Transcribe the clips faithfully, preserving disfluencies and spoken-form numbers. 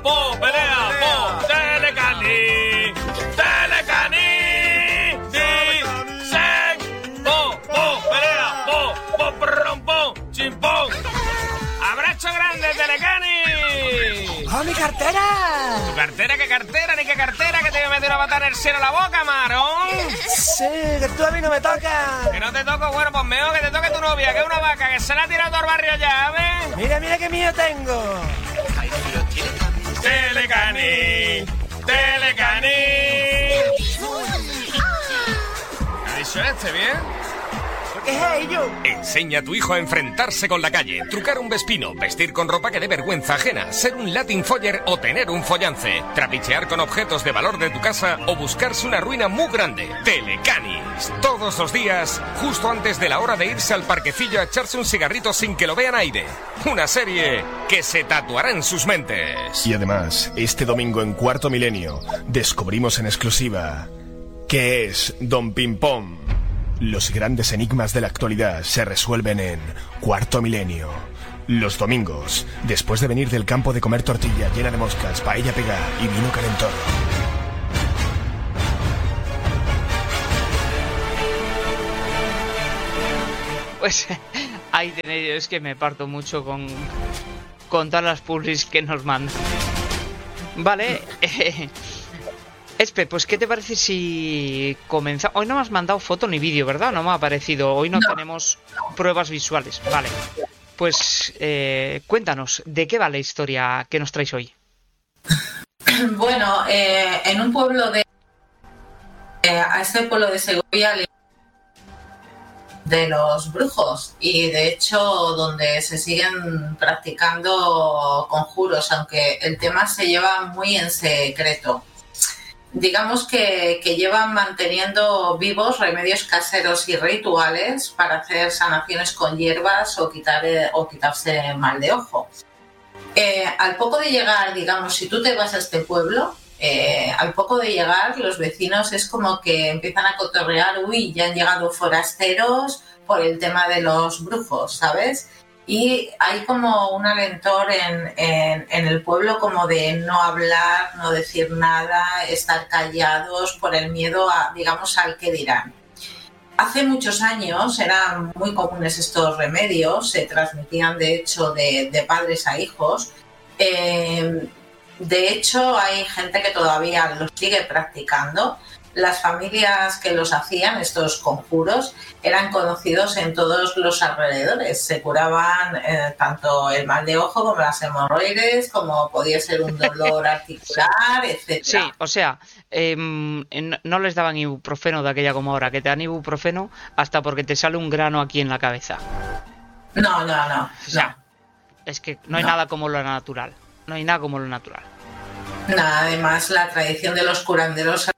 ¡Po, pelea! ¡Po! ¡Telecani! ¡Telecani! ¡Disen! ¡Po, po, pelea! ¡Po, po, prom, po! ¡Chimpón! ¡Abrazo grande, Telecani! ¡Oh, mi cartera! ¿Tu cartera? ¿Qué cartera? ¿Ni qué cartera? ¿Que te voy a meter una pata en el cielo a la boca, marón? Sí, que tú a mí no me tocas. Que no te toco, bueno, pues mejor que te toque tu novia, que es una vaca, que se la ha tirado todo el barrio ya, ¿ves? Mira, mira qué mío tengo. Telecani, Telecani. ¿Qué ha dicho este, bien? ¿Qué es ello? Enseña a tu hijo a enfrentarse con la calle, trucar un vespino, vestir con ropa que dé vergüenza ajena, ser un Latin foller o tener un follance, trapichear con objetos de valor de tu casa o buscarse una ruina muy grande. Telecanis. Todos los días, justo antes de la hora de irse al parquecillo a echarse un cigarrito sin que lo vean aire. Una serie que se tatuará en sus mentes. Y además, este domingo en Cuarto Milenio, descubrimos en exclusiva qué es Don Pimpón. Los grandes enigmas de la actualidad se resuelven en Cuarto Milenio. Los domingos, después de venir del campo de comer tortilla llena de moscas, paella pegada y vino calentón. Pues ahí tenéis, es que me parto mucho con, con todas las publis que nos mandan. Vale, eh, Espe, pues ¿qué te parece si comenzamos? Hoy no me has mandado foto ni vídeo, ¿verdad? No me ha aparecido. Hoy no, no. tenemos pruebas visuales. Vale. Pues eh, cuéntanos, ¿de qué va la historia que nos traes hoy? Bueno, eh, en un pueblo de... Eh, a este pueblo de Segovia de los brujos y de hecho donde se siguen practicando conjuros, aunque el tema se lleva muy en secreto. Digamos que, que llevan manteniendo vivos remedios caseros y rituales para hacer sanaciones con hierbas o, quitar, o quitarse mal de ojo. Eh, al poco de llegar, digamos, si tú te vas a este pueblo, eh, al poco de llegar los vecinos es como que empiezan a cotorrear, uy, ya han llegado forasteros por el tema de los brujos, ¿sabes? Y hay como un alentor en, en, en el pueblo como de no hablar, no decir nada, estar callados por el miedo a, digamos, al que dirán. Hace muchos años eran muy comunes estos remedios, se transmitían de hecho de, de padres a hijos. Eh, de hecho hay gente que todavía los sigue practicando. Las familias que los hacían, estos conjuros, eran conocidos en todos los alrededores. Se curaban eh, tanto el mal de ojo como las hemorroides, como podía ser un dolor articular, etcétera. Sí, o sea, eh, no les daban ibuprofeno de aquella como ahora, que te dan ibuprofeno hasta porque te sale un grano aquí en la cabeza. No, no, no. O sea, no. Es que no hay no. nada como lo natural. No hay nada como lo natural. Nada, además la tradición de los curanderos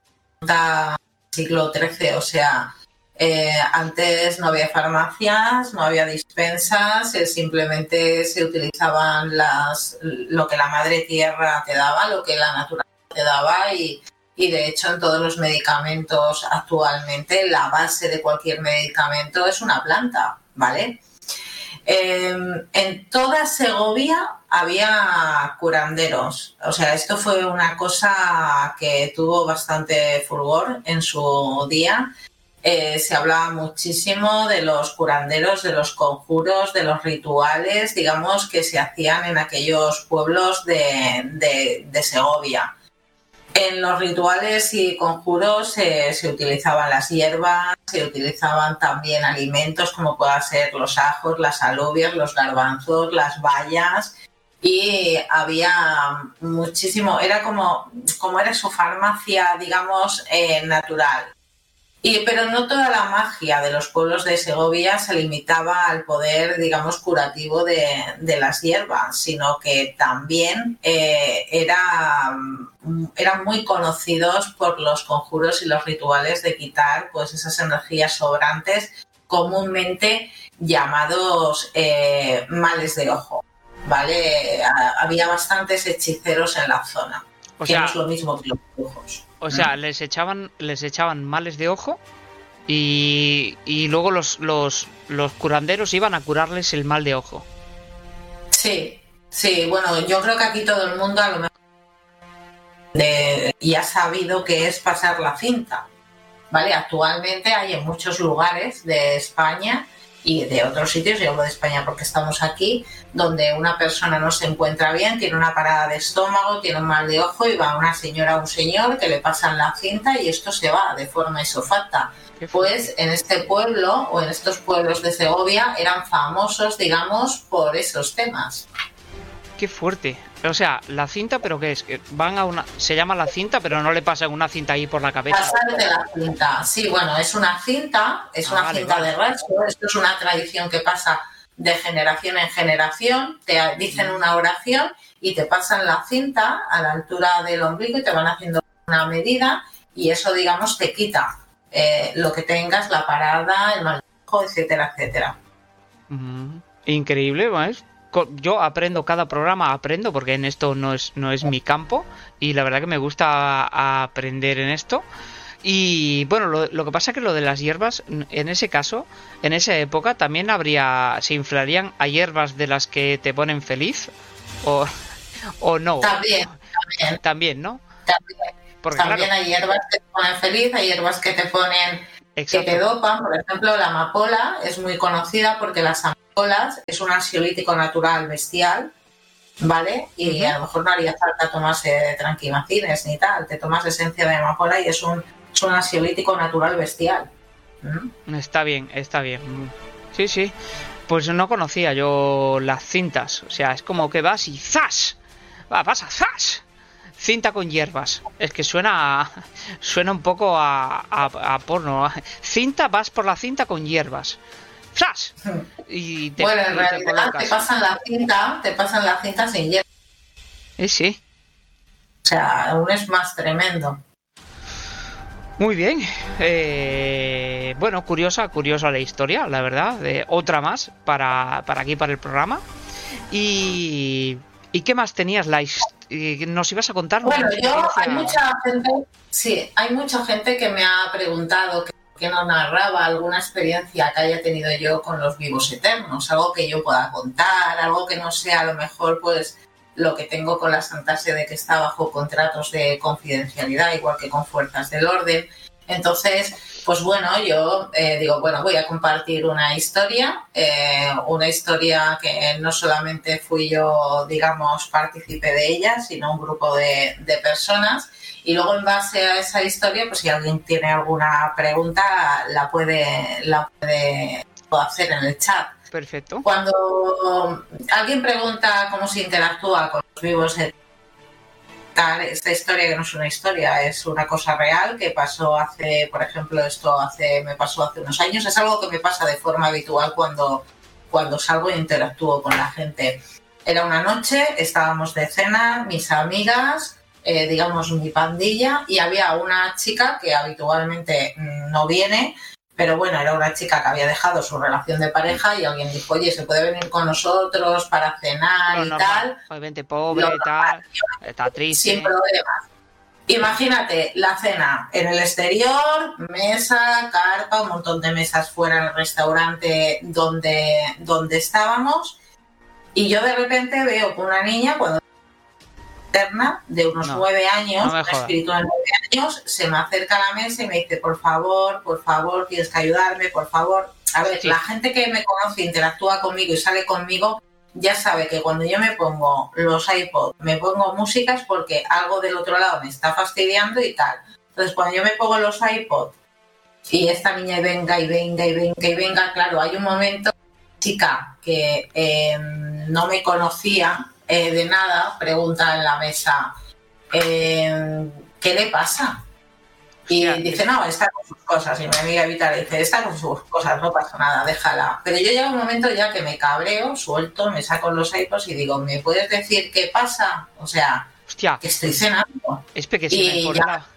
siglo trece, o sea, eh, antes no había farmacias, no había dispensas, eh, simplemente se utilizaban las lo que la madre tierra te daba, lo que la naturaleza te daba y, y de hecho en todos los medicamentos actualmente la base de cualquier medicamento es una planta, ¿vale? Eh, en toda Segovia había curanderos, o sea, esto fue una cosa que tuvo bastante fulgor en su día. Eh, se hablaba muchísimo de los curanderos, de los conjuros, de los rituales, digamos, que se hacían en aquellos pueblos de, de, de Segovia. En los rituales y conjuros eh, se utilizaban las hierbas, se utilizaban también alimentos como puedan ser los ajos, las alubias, los garbanzos, las bayas y había muchísimo, era como, como era su farmacia, digamos, eh, natural. Y, pero no toda la magia de los pueblos de Segovia se limitaba al poder, digamos, curativo de, de las hierbas, sino que también eh, era, eran muy conocidos por los conjuros y los rituales de quitar pues, esas energías sobrantes, comúnmente llamados eh, males de ojo, ¿vale? Había bastantes hechiceros en la zona, o que sea, no es lo mismo que los brujos. O sea, les echaban, les echaban males de ojo y, y luego los, los, los curanderos iban a curarles el mal de ojo. Sí, sí, bueno, yo creo que aquí todo el mundo a lo mejor de, y ha sabido qué es pasar la cinta, ¿vale? Actualmente hay en muchos lugares de España y de otros sitios, yo hablo de España porque estamos aquí, donde una persona no se encuentra bien, tiene una parada de estómago, tiene un mal de ojo y va una señora o un señor que le pasan la cinta y esto se va de forma isofacta. Pues en este pueblo o en estos pueblos de Segovia eran famosos, digamos, por esos temas. Qué fuerte. O sea, la cinta, ¿pero qué es? Van a una, se llama la cinta, pero no le pasan una cinta ahí por la cabeza. Pasarte la cinta. Sí, bueno, es una cinta, es Ah, una vale, cinta vale. de racho. Esto es una tradición que pasa de generación en generación. Te dicen una oración y te pasan la cinta a la altura del ombligo y te van haciendo una medida y eso, digamos, te quita eh, lo que tengas, la parada, el mal de ojo, etcétera, etcétera. Mm, increíble, ¿ves? Co- Yo aprendo cada programa, aprendo porque en esto no es no es mi campo y la verdad que me gusta a- aprender en esto. Y bueno, lo, lo que pasa es que lo de las hierbas, en ese caso, en esa época también habría, se inflarían a hierbas de las que te ponen feliz o, o no. También, también, También, ¿no? también. Porque También claro, hay hierbas que te ponen feliz, hay hierbas que te ponen, que te exacto. dopan. Por ejemplo, la amapola es muy conocida porque las amapolas es un ansiolítico natural bestial, ¿vale? Y Ujú. a lo mejor no haría falta tomarse tranquimacines ni tal. Te tomas esencia de amapola y es un, es un ansiolítico natural bestial. ¿Mm? Está bien, está bien. Sí, sí. Pues no conocía yo las cintas. O sea, es como que vas y ¡zas! Va, vas a ¡zas! Cinta con hierbas. Es que suena a- suena un poco a, a, a porno. Cinta, vas por la cinta con hierbas. ¡Zas! Y te, Bueno, en y te realidad colocas. te pasan la cinta, te pasan la cinta sin hierba. Eh, sí. O sea, aún es más tremendo. Muy bien. Eh, bueno, curiosa, curiosa la historia, la verdad. Eh, otra más para, para aquí, para el programa. Y, ¿y qué más tenías? La his- eh, nos ibas a contar una Bueno, yo, experiencia. hay mucha gente, sí, hay mucha gente que me ha preguntado que, que no narraba alguna experiencia que haya tenido yo con los vivos eternos, algo que yo pueda contar, algo que no sea a lo mejor pues lo que tengo con la Santa Sede, que está bajo contratos de confidencialidad, igual que con Fuerzas del Orden. Entonces, pues bueno, yo eh, digo, bueno, voy a compartir una historia, eh, una historia que no solamente fui yo, digamos, partícipe de ella, sino un grupo de, de personas. Y luego, en base a esa historia, pues si alguien tiene alguna pregunta, la puede, la puede hacer en el chat. Perfecto. Cuando alguien pregunta cómo se interactúa con los vivos, esta historia, que no es una historia, es una cosa real que pasó hace, por ejemplo, esto hace me pasó hace unos años, es algo que me pasa de forma habitual cuando, cuando salgo e interactúo con la gente. Era una noche, estábamos de cena, mis amigas, eh, digamos mi pandilla, y había una chica que habitualmente no viene, pero bueno, era una chica que había dejado su relación de pareja y alguien dijo, oye, ¿se puede venir con nosotros para cenar Lo y normal. tal? Obviamente pobre, Lo tal. Está triste. Sin problemas. Imagínate la cena en el exterior, mesa, carpa, un montón de mesas fuera en el restaurante donde, donde estábamos, y yo de repente veo que una niña, cuando interna, de unos No, nueve años, no me un jodas. espíritu de nueve años, se me acerca a la mesa y me dice, por favor, por favor, tienes que ayudarme, por favor. A ver, Sí. la gente que me conoce, interactúa conmigo y sale conmigo, ya sabe que cuando yo me pongo los iPods, me pongo música es porque algo del otro lado me está fastidiando y tal. Entonces, cuando yo me pongo los iPods y esta niña y venga y venga y venga y venga, claro, hay un momento, chica que eh, no me conocía eh, de nada, pregunta en la mesa, eh, ¿qué le pasa? Y Hostia, dice, no, está con sus cosas. Y mi amiga Evita le dice, está con sus cosas, no pasa nada, déjala. Pero yo llega un momento ya que me cabreo, suelto, me saco los iPods y digo, ¿me puedes decir qué pasa? O sea, hostia, que estoy cenando. es que se me Y pone ya. la...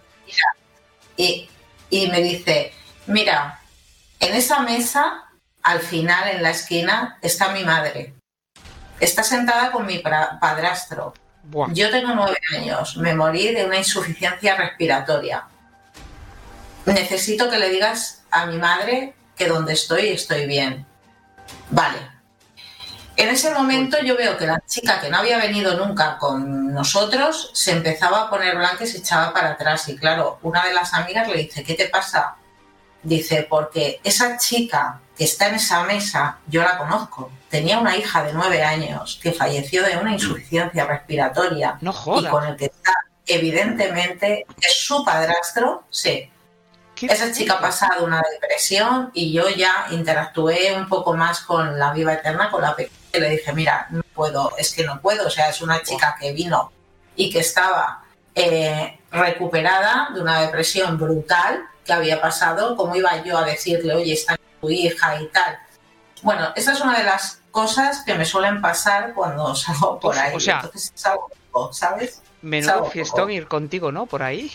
Y, y me dice, mira, en esa mesa, al final, en la esquina, está mi madre. Está sentada con mi pra- padrastro. Buah. Yo tengo nueve años, me morí de una insuficiencia respiratoria. Necesito que le digas a mi madre que donde estoy estoy bien. Vale. En ese momento yo veo que la chica que no había venido nunca con nosotros se empezaba a poner blanca y se echaba para atrás. Y claro, una de las amigas le dice, ¿qué te pasa? Dice, porque esa chica que está en esa mesa, yo la conozco. Tenía una hija de nueve años que falleció de una insuficiencia respiratoria. No jodas. Y con el que está, evidentemente, es su padrastro, sí. Esa chica ha pasado una depresión y yo ya interactué un poco más con la viva eterna, con la pequeña, y le dije, mira, no puedo, es que no puedo. O sea, es una chica que vino y que estaba eh, recuperada de una depresión brutal que había pasado. ¿Cómo iba yo a decirle, oye, está tu hija y tal? Bueno, esa es una de las cosas que me suelen pasar cuando salgo por ahí. O sea, entonces salgo poco, ¿sabes? Menudo salgo fiestón poco. Ir contigo, ¿no? Por ahí.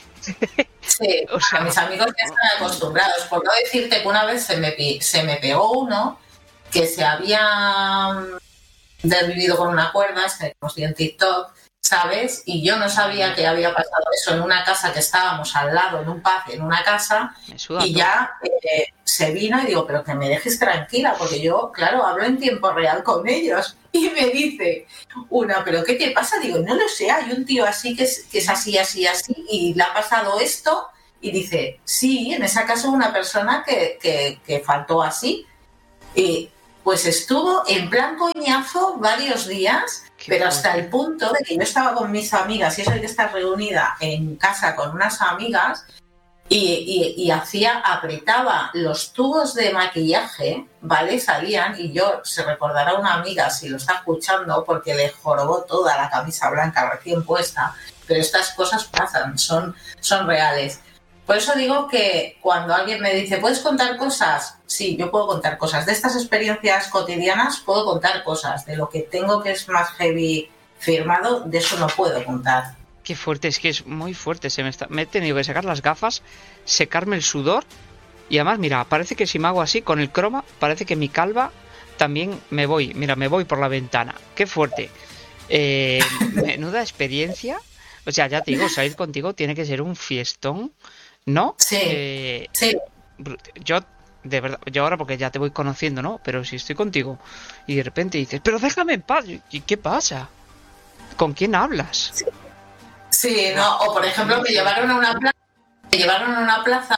Sí, O sea, a mis amigos ya están acostumbrados. Por no decirte que una vez se me, pi- se me pegó uno que se había desvivido con una cuerda, este que en TikTok, ¿sabes? Y yo no sabía que había pasado eso en una casa que estábamos al lado, en un pub, en una casa, me suda y todo. ya eh, se vino y digo, pero que me dejes tranquila, porque yo, claro, hablo en tiempo real con ellos. Y me dice una, ¿pero qué te pasa? Digo, no lo sé, hay un tío así que es, que es así, así, así, y le ha pasado esto. Y dice, sí, en esa casa hubo una persona que, que, que faltó así. Y pues estuvo en plan coñazo varios días, Qué pero hasta fuerte. el punto de que yo estaba con mis amigas, y eso hay que estar reunida en casa con unas amigas, y, y, y hacía, apretaba los tubos de maquillaje, ¿vale? Salían, y yo, se recordará una amiga si lo está escuchando, porque le jorobó toda la camisa blanca recién puesta, pero estas cosas pasan, son, son reales. Por eso digo que cuando alguien me dice, ¿puedes contar cosas? Sí, yo puedo contar cosas. De estas experiencias cotidianas puedo contar cosas. De lo que tengo que es más heavy firmado, de eso no puedo contar. Qué fuerte, es que es muy fuerte. Se me, está... me he tenido que sacar las gafas, secarme el sudor. Y además, mira, parece que si me hago así con el croma, parece que mi calva también me voy. Mira, me voy por la ventana. Qué fuerte. Eh, menuda experiencia. O sea, ya te digo, salir contigo tiene que ser un fiestón, ¿no? Sí, Eh, sí. yo, de verdad, yo ahora porque ya te voy conociendo, ¿no? Pero si estoy contigo y de repente dices, pero déjame en paz. ¿Y qué pasa? ¿Con quién hablas? Sí, no. O por ejemplo, me llevaron a una plaza, me llevaron a una plaza,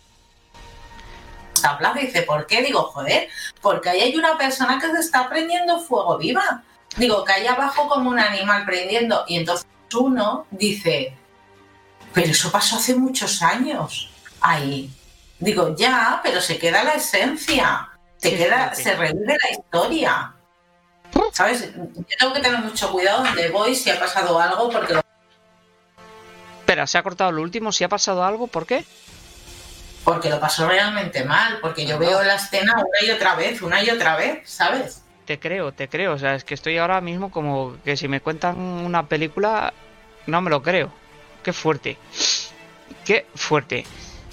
esta plaza, y dice, ¿por qué? Digo, joder, porque ahí hay una persona que se está prendiendo fuego viva. Digo, que hay abajo como un animal prendiendo. Y entonces uno dice, pero eso pasó hace muchos años. Ahí. Digo, ya, pero se queda la esencia. Se Qué queda, fuerte. se revive la historia. ¿Sabes? Yo tengo que tener mucho cuidado donde voy, si ha pasado algo, porque lo Espera, se ha cortado lo último. Si ha pasado algo, ¿por qué? porque lo pasó realmente mal, porque yo veo la escena una y otra vez, una y otra vez, ¿sabes? Te creo, te creo. O sea, es que estoy ahora mismo como que si me cuentan una película, no me lo creo. Qué fuerte. Qué fuerte.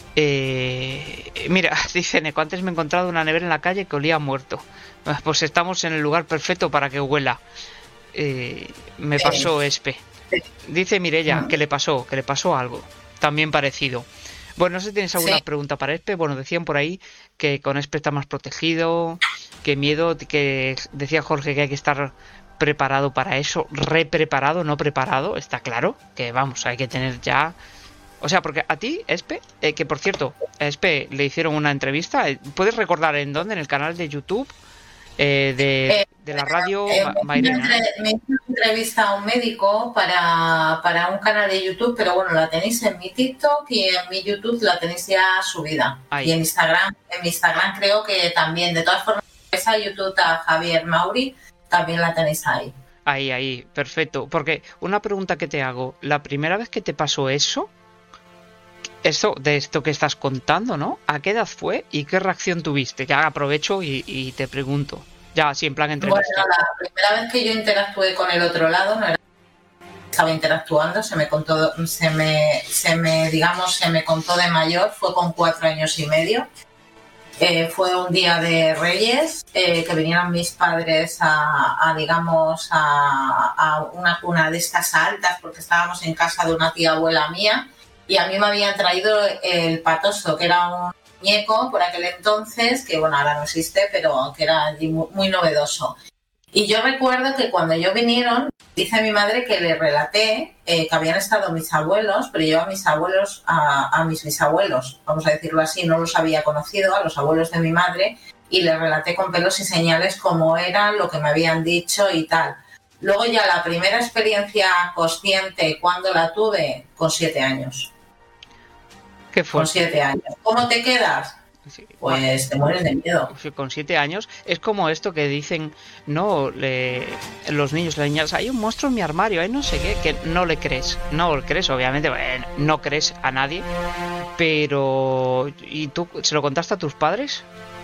Eh, mira, dice Neko, antes me he encontrado una nevera en la calle que olía a muerto. Pues estamos en el lugar perfecto para que huela. Eh, me pasó Espe. Dice Mirella que le pasó, que le pasó algo. También parecido. Bueno, no sé si tienes alguna Sí. pregunta para Espe. Bueno, decían por ahí que con Espe está más protegido, que miedo, que decía Jorge que hay que estar preparado para eso, re preparado, no preparado, está claro, que vamos, hay que tener ya... O sea, porque a ti, Espe, eh, que por cierto, a Espe le hicieron una entrevista, eh, ¿puedes recordar en dónde? En el canal de YouTube eh, de, Eh, de la radio Eh, Ma- me, hizo Mairena, una ¿no? entre- me hizo una entrevista a un médico para, para un canal de YouTube, pero bueno, la tenéis en mi TikTok y en mi YouTube la tenéis ya subida. Ahí. Y en Instagram, en mi Instagram creo que también. De todas formas, esa YouTube a Javier Mauri también la tenéis ahí. Ahí, ahí, perfecto. Porque una pregunta que te hago, la primera vez que te pasó eso, esto de esto que estás contando, ¿no? ¿A qué edad fue y qué reacción tuviste? Ya aprovecho y, y te pregunto. Ya, así en plan Bueno, entrevista. la primera vez que yo interactué con el otro lado, no era estaba interactuando, se me contó, se me, se me, digamos, se me contó de mayor, fue con cuatro años y medio. Eh, fue un día de Reyes, eh, que vinieron mis padres a, a digamos, a, a una cuna de estas altas, porque estábamos en casa de una tía abuela mía, y a mí me habían traído el patoso, que era un muñeco por aquel entonces, que bueno, ahora no existe, pero que era muy, muy novedoso. Y yo recuerdo que cuando ellos vinieron, dice mi madre que le relaté eh, que habían estado mis abuelos, pero yo a mis abuelos, a, a mis bisabuelos, vamos a decirlo así, no los había conocido, a los abuelos de mi madre, y les relaté con pelos y señales cómo eran, lo que me habían dicho y tal. Luego ya la primera experiencia consciente, cuando la tuve, con siete años. ¿Qué fue? Con siete años. ¿Cómo te quedas? Sí, pues bueno, te mueres de miedo. Con siete años es como esto que dicen, no, le, los niños, las niñas, hay un monstruo en mi armario, hay no sé qué, que no le crees, no le crees, obviamente, bueno, no crees a nadie, pero ¿y tú se lo contaste a tus padres?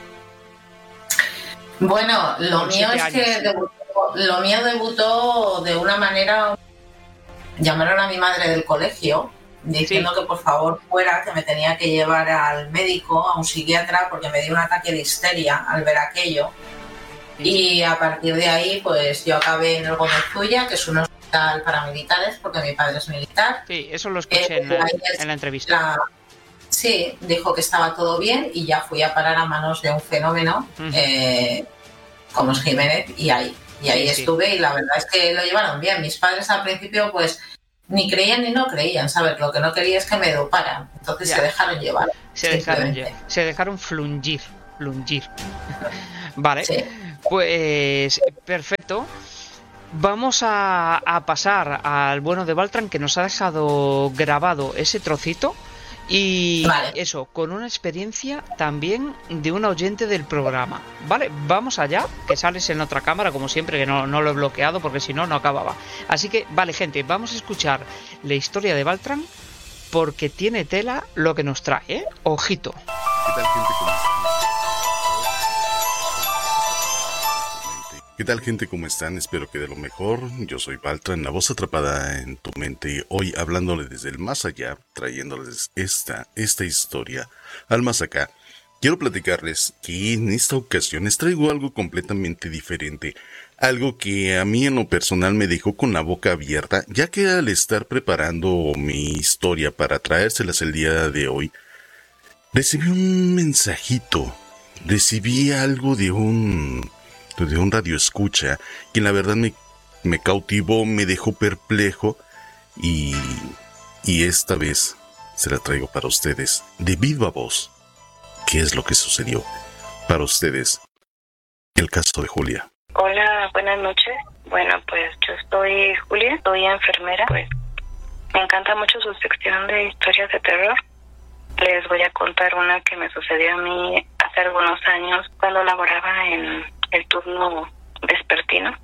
Bueno, lo Con mío es años. que debutó, lo mío debutó de una manera, llamaron a mi madre del colegio diciendo sí. que por favor fuera, que me tenía que llevar al médico, a un psiquiatra, porque me dio un ataque de histeria al ver aquello. Sí. Y a partir de ahí, pues yo acabé en el Gómez Zulla, que es un hospital para militares, porque mi padre es militar. Sí, eso lo escuché eh, en, la, en la entrevista. La, sí, dijo que estaba todo bien y ya fui a parar a manos de un fenómeno, uh-huh. eh, como es Jiménez, y ahí, y ahí sí, estuve sí. Y la verdad es que lo llevaron bien. Mis padres al principio, pues, ni creían ni no creían, ¿sabes? Lo que no quería es que me doparan. Entonces ya. se dejaron llevar. Se dejaron llevar. Se dejaron flungir. Flungir. Vale. Sí. Pues perfecto. Vamos a, a pasar al bueno de Baltran, que nos ha dejado grabado ese trocito. Y vale. eso, con una experiencia también de un oyente del programa. Vale, vamos allá, que sales en otra cámara, como siempre, que no, no lo he bloqueado porque si no, no acababa. Así que, vale, gente, vamos a escuchar la historia de Baltran, porque tiene tela lo que nos trae, ¿eh? Ojito. ¿Qué tal, gente? ¿Cómo están? ¿Qué tal, gente? ¿Cómo están? Espero que de lo mejor. Yo soy Baltran, la voz atrapada en tu mente, hoy hablándoles desde el más allá, trayéndoles esta, esta historia al más acá. Quiero platicarles que en esta ocasión les traigo algo completamente diferente, algo que a mí en lo personal me dejó con la boca abierta, ya que al estar preparando mi historia para traérselas el día de hoy, recibí un mensajito, recibí algo de un... de un radio escucha, que la verdad me, me cautivó, me dejó perplejo y, y esta vez se la traigo para ustedes de viva voz. ¿Qué es lo que sucedió? Para ustedes, el caso de Julia. Hola, buenas noches. Bueno, pues yo soy Julia, soy enfermera. Pues me encanta mucho su sección de historias de terror. Les voy a contar una que me sucedió a mí hace algunos años cuando laboraba en el turno vespertino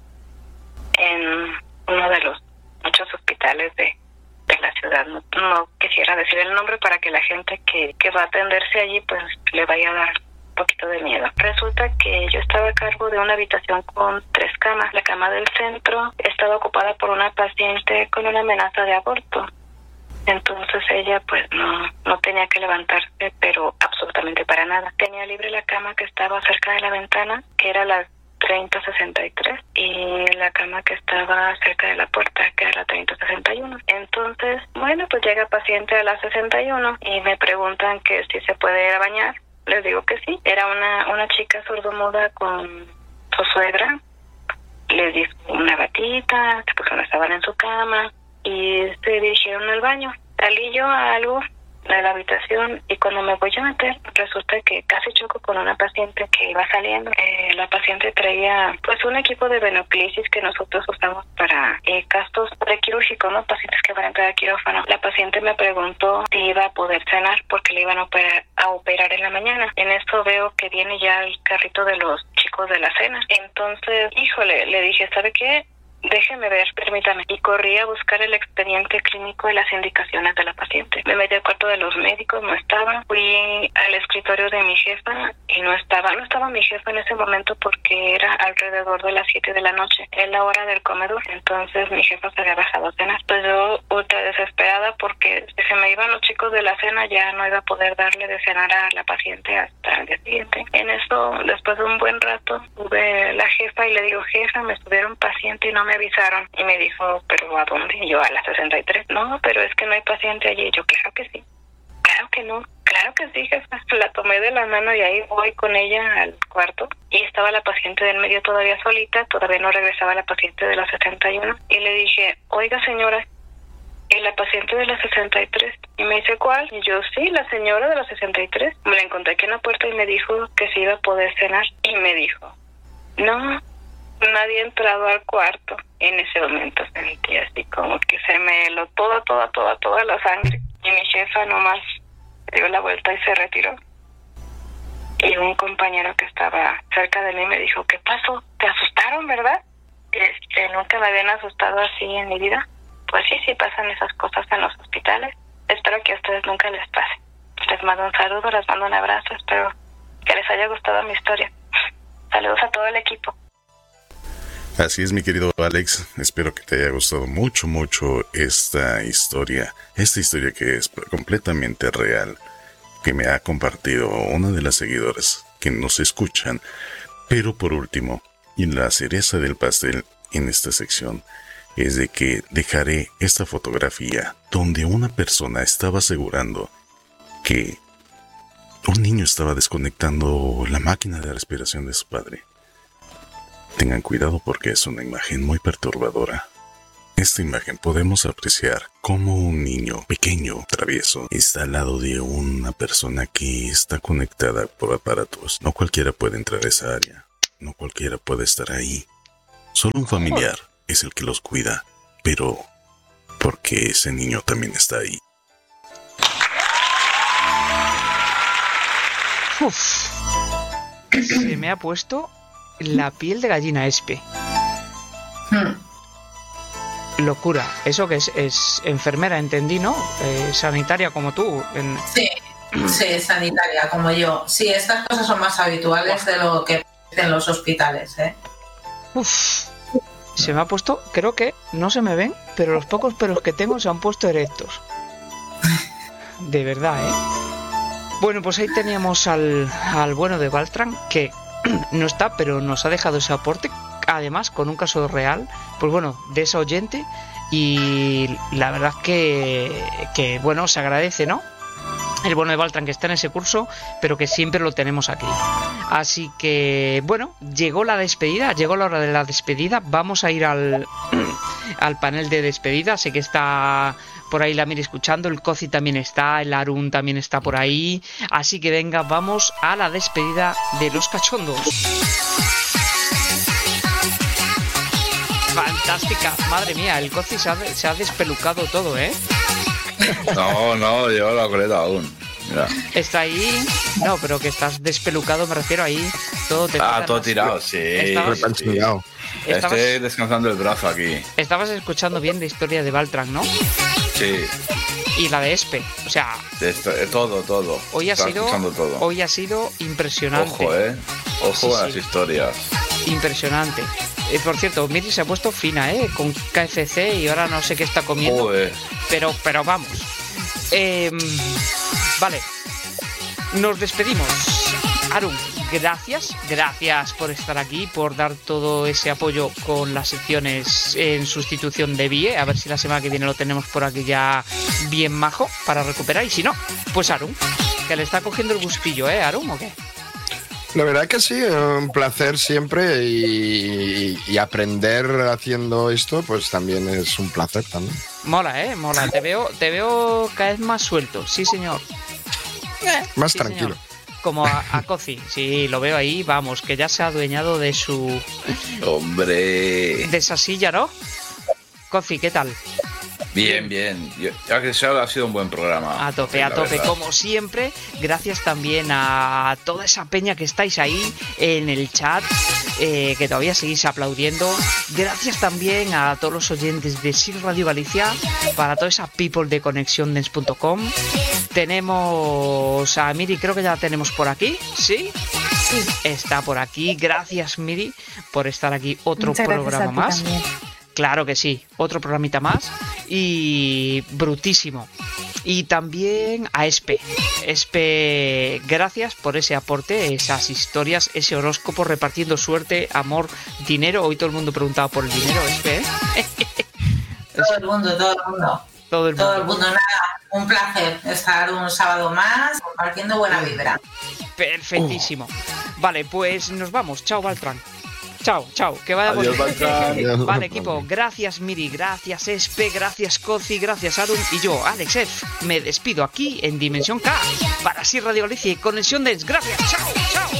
en uno de los muchos hospitales de, de la ciudad. No, no quisiera decir el nombre para que la gente que, que va a atenderse allí pues le vaya a dar un poquito de miedo. Resulta que yo estaba a cargo de una habitación con tres camas. La cama del centro estaba ocupada por una paciente con una amenaza de aborto. Entonces ella pues no, no tenía que levantarse, pero absolutamente para nada. Tenía libre la cama que estaba cerca de la ventana, que era la treinta sesenta y tres, y la cama que estaba cerca de la puerta, que era la treinta sesenta y uno. Entonces, bueno, pues llega el paciente a la sesenta y uno y me preguntan que si se puede ir a bañar. Les digo que sí. Era una, una chica sordomuda con su suegra. Les di una batita, se pusieron, estaban en su cama y se dirigieron al baño. Salí yo a algo de la habitación y cuando me voy a meter resulta que casi choco con una paciente que iba saliendo. Eh, la paciente traía pues un equipo de venoclisis que nosotros usamos para eh, casos prequirúrgicos, ¿no? Pacientes que van a entrar a quirófano. La paciente me preguntó si iba a poder cenar porque le iban a operar, a operar en la mañana. En esto veo que viene ya el carrito de los chicos de la cena. Entonces, híjole, le dije, ¿sabe qué? Déjeme ver, permítame. Y corrí a buscar el expediente clínico y las indicaciones de la paciente. Me metí al cuarto de los médicos, no estaba. Fui al escritorio de mi jefa y no estaba. No estaba mi jefa en ese momento porque era alrededor de las siete de la noche. Es la hora del comedor. Entonces mi jefa se había bajado a cenar. Pues yo, ultra desesperada, porque si se me iban los chicos de la cena ya no iba a poder darle de cenar a la paciente hasta el día siguiente. En eso, después de un buen rato, tuve la jefa y le digo, jefa, me estuvieron paciente y no me avisaron. Y me dijo, ¿pero a dónde? Y yo, a la sesenta y tres. No, pero es que no hay paciente allí. Y yo, claro que sí. Claro que no. claro que sí, jefa. La tomé de la mano y ahí voy con ella al cuarto. Y estaba la paciente del medio todavía solita, todavía no regresaba la paciente de la sesenta y uno. Y le dije, oiga señora, ¿y la paciente de la sesenta y tres? Y me dice, ¿cuál? Y yo, sí, la señora de la sesenta y tres. Me la encontré aquí en la puerta y me dijo que se iba a poder cenar. Y me dijo, no, nadie ha entrado al cuarto. En ese momento sentí así como que se me heló toda, toda, toda, toda la sangre. Y mi jefa nomás dio la vuelta y se retiró. Y un compañero que estaba cerca de mí me dijo, ¿qué pasó? ¿Te asustaron, verdad? Este, nunca me habían asustado así en mi vida. Pues sí, sí pasan esas cosas en los hospitales. Espero que a ustedes nunca les pase. Les mando un saludo, les mando un abrazo. Espero que les haya gustado mi historia. Saludos a todo el equipo. Así es, mi querido Alex. Espero que te haya gustado mucho, mucho esta historia. Esta historia que es completamente real, que me ha compartido una de las seguidoras que nos escuchan. Pero por último, y la cereza del pastel en esta sección, es de que dejaré esta fotografía donde una persona estaba asegurando que un niño estaba desconectando la máquina de respiración de su padre. Tengan cuidado porque es una imagen muy perturbadora. Esta imagen podemos apreciar cómo un niño pequeño, travieso, está al lado de una persona que está conectada por aparatos. No cualquiera puede entrar a esa área, no cualquiera puede estar ahí. Solo un familiar es el que los cuida, pero porque ese niño también está ahí. Uf. Se me ha puesto la piel de gallina, Espe. Hmm. Locura. Eso que es, es enfermera, entendí, ¿no? Eh, sanitaria como tú. En... Sí, sí, sanitaria como yo. Sí, estas cosas son más habituales de lo que en los hospitales, ¿eh? Uf. Se me ha puesto, creo que no se me ven, pero los pocos pelos que tengo se han puesto erectos. De verdad, ¿eh? Bueno, pues ahí teníamos al, al bueno de Baltran, que no está, pero nos ha dejado ese aporte, además con un caso real, pues bueno, de esa oyente, y la verdad que, que bueno, se agradece, ¿no? El bueno de Baltran que está en ese curso, pero que siempre lo tenemos aquí. Así que, bueno, llegó la despedida, llegó la hora de la despedida. Vamos a ir al, al panel de despedida. Sé que está por ahí la Miri escuchando, el Cozi también está, el Arun también está por ahí. Así que venga, vamos a la despedida de los cachondos. Fantástica, madre mía, el Cozi se ha, se ha despelucado todo, ¿eh? No, no, llevo la coleta aún. Mira. Está ahí, no, pero que estás despelucado, me refiero ahí. Todo te ah, todo tirado, sí. Estabas, sí. Estabas, Estoy descansando el brazo aquí. Estabas escuchando bien la historia de Baltran, ¿no? Sí. Y la de Espe, o sea. Esto, todo, todo. Hoy ha sido, todo. Hoy ha sido impresionante. Ojo, eh. Ojo sí, a las sí. historias. Impresionante. Eh, por cierto, Miri se ha puesto fina, ¿eh? Con K F C y ahora no sé qué está comiendo. Joder. Pero, pero vamos. Eh, vale. Nos despedimos. Arun, gracias. Gracias por estar aquí, por dar todo ese apoyo con las secciones en sustitución de Vie. A ver si la semana que viene lo tenemos por aquí ya bien majo para recuperar. Y si no, pues Arun, que le está cogiendo el gustillo, ¿eh, Arun, o qué? La verdad que sí, un placer siempre y, y aprender haciendo esto pues también es un placer también. Mola, eh, mola, te veo, te veo cada vez más suelto, sí señor. Más sí, tranquilo. Señor. Como a, a Cozi, sí, lo veo ahí, vamos, que ya se ha adueñado de su... Hombre... De esa silla, ¿no? Cozi, ¿qué tal? Bien, bien. Yo, ya que sea, ha sido un buen programa. A tope, a tope, verdad. Como siempre. Gracias también a toda esa peña que estáis ahí en el chat, eh, que todavía seguís aplaudiendo. Gracias también a todos los oyentes de Sir Radio Galicia, para toda esa people de conexiondens punto com. Tenemos a Miri, creo que ya la tenemos por aquí, ¿sí? Sí. Está por aquí. Gracias, Miri, por estar aquí. Otro Muchas programa más. También. Claro que sí, otro programita más y brutísimo. Y también a Espe. Espe, gracias por ese aporte, esas historias, ese horóscopo repartiendo suerte, amor, dinero. Hoy todo el mundo preguntaba por el dinero, Espe, ¿eh? Todo el mundo, todo el mundo. Todo el mundo. Todo el mundo, nada. Un placer estar un sábado más compartiendo buena vibra. Perfectísimo. Uh. Vale, pues nos vamos. Chao, Baltran. Chao, chao, que vaya Adiós, bien. Vale, equipo, gracias Miri, gracias Espe, gracias Cozi, gracias Arun y yo, Alex F. Me despido aquí en Dimensión K para así Radio Galicia y Conexión Dance. Gracias, chao, chao.